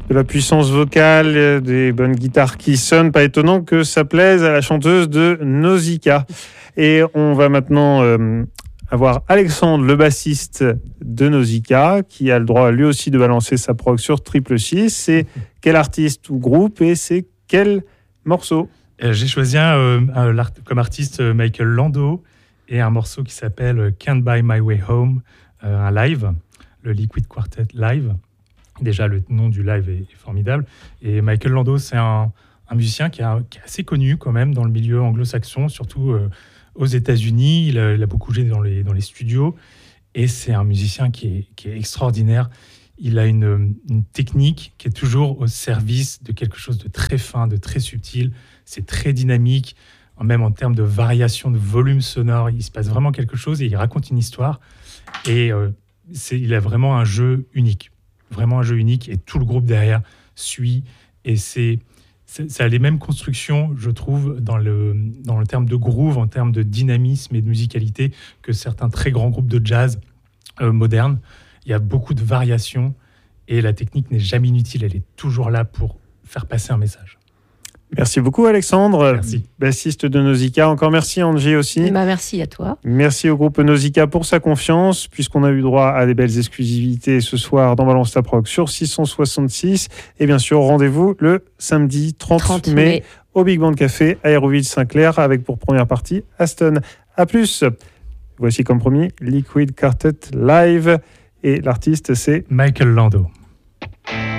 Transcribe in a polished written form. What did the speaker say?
De la puissance vocale, des bonnes guitares qui sonnent. Pas étonnant que ça plaise à la chanteuse de Nausicaa. Et on va maintenant avoir Alexandre, le bassiste de Nausicaa, qui a le droit lui aussi de balancer sa prog sur Triple 6. C'est quel artiste ou groupe et c'est quel morceau? J'ai choisi comme artiste Michael Landau et un morceau qui s'appelle Can't Buy My Way Home, un live, le Liquid Quartet live. Déjà, le nom du live est formidable. Et Michael Landau, c'est un musicien qui est assez connu quand même dans le milieu anglo-saxon, surtout aux États-Unis. Il a beaucoup joué dans les studios. Et c'est un musicien qui est extraordinaire. Il a une technique qui est toujours au service de quelque chose de très fin, de très subtil. C'est très dynamique, même en termes de variation de volume sonore. Il se passe vraiment quelque chose et il raconte une histoire. Et il a vraiment un jeu unique. Vraiment un jeu unique et tout le groupe derrière suit. Et ça a les mêmes constructions, je trouve, dans le terme de groove, en termes de dynamisme et de musicalité que certains très grands groupes de jazz modernes. Il y a beaucoup de variations et la technique n'est jamais inutile. Elle est toujours là pour faire passer un message. Merci beaucoup Alexandre, merci. Bassiste de Nausicaa. Encore merci Angie aussi. Merci à toi. Merci au groupe Nausicaa pour sa confiance, puisqu'on a eu droit à des belles exclusivités ce soir dans Balance ta prog sur 666. Et bien sûr, rendez-vous le samedi 30 mai au Big Band Café à Hérouville-Saint-Clair avec pour première partie Aston. A plus. Voici comme promis Liquid Quartet Live et l'artiste c'est Michael Landau.